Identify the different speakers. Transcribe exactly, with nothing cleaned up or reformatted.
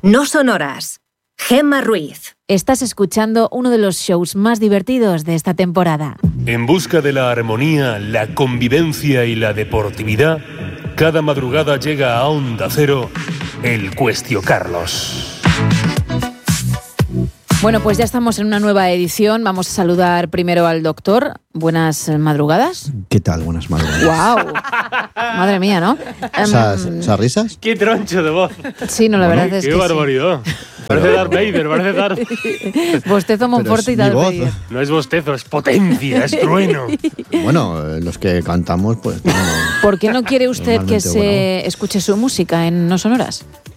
Speaker 1: No Sonoras. Gemma Ruiz.
Speaker 2: Estás escuchando uno de los shows más divertidos de esta temporada.
Speaker 3: En busca de la armonía, la convivencia y la deportividad, cada madrugada llega a Onda Cero el Cuestio Carlos.
Speaker 2: Bueno, pues ya estamos en una nueva edición. Vamos a saludar primero al doctor. Buenas madrugadas.
Speaker 4: ¿Qué tal? Buenas madrugadas.
Speaker 2: ¡Wow! Madre mía, ¿no?
Speaker 4: ¿Esas,
Speaker 2: Um,
Speaker 4: esas risas?
Speaker 5: ¡Qué troncho de voz!
Speaker 2: Sí, no, la
Speaker 5: Bueno,
Speaker 2: verdad es
Speaker 5: qué
Speaker 2: que
Speaker 5: barbaridad.
Speaker 2: sí.
Speaker 5: Parece Darth Vader, parece Darth...
Speaker 2: Bostezo Monforte y
Speaker 4: Pero es
Speaker 2: tal.
Speaker 4: mi voz.
Speaker 5: No es bostezo, es potencia, es trueno.
Speaker 4: Bueno, eh, los que cantamos, pues... No,
Speaker 2: ¿Por qué no quiere usted que
Speaker 4: Normalmente,
Speaker 2: se
Speaker 4: bueno.
Speaker 2: escuche su música en No Sonoras?